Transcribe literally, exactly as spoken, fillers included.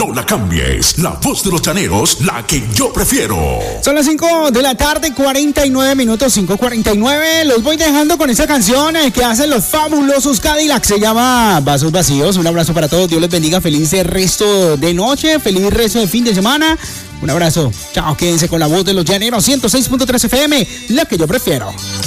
no la cambies. La voz de los llaneros, la que yo prefiero. Son las cinco de la tarde, cuarenta y nueve minutos, cinco cuarenta y nueve. Los voy dejando con esa canción que hacen los fabulosos Cadillacs. Se llama Vasos Vacíos. Un abrazo para todos. Dios les bendiga. Feliz resto de noche. Feliz resto de fin de semana. Un abrazo. Chao. Quédense con la voz de los llaneros. ciento seis punto tres F M, la que yo prefiero.